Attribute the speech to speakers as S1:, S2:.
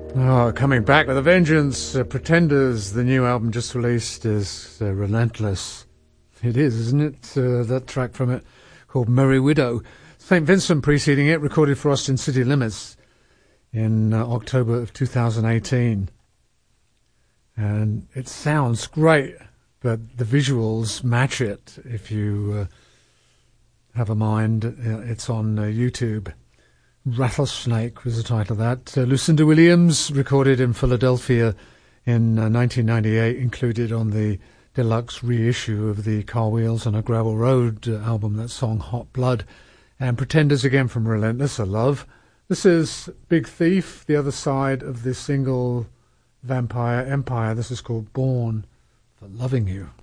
S1: Oh, coming back with a vengeance. Pretenders, the new album just released, is relentless. It is, isn't it? That track from it called Merry Widow. St. Vincent preceding it, recorded for Austin City Limits in October of 2018. And it sounds great, but the visuals match it. If you have a mind, it's on YouTube. Rattlesnake was the title of that. Lucinda Williams, recorded in Philadelphia in 1998, included on the deluxe reissue of the Car Wheels on a Gravel Road album, that song Hot Blood. And Pretenders again from Relentless, I love. This is Big Thief, the other side of the single Vampire Empire. This is called Born for Loving You.